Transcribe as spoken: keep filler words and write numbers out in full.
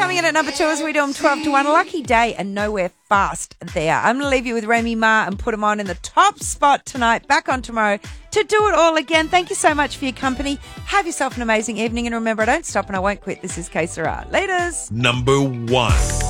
Coming in at number two as we do them twelve to one. Lucky Day and Nowhere Fast there. I'm going to leave you with Remy Ma and put him on in the top spot tonight. Back on tomorrow to do it all again. Thank you so much for your company. Have yourself an amazing evening. And remember, I don't stop and I won't quit. This is K Sarah. Laters. Number one.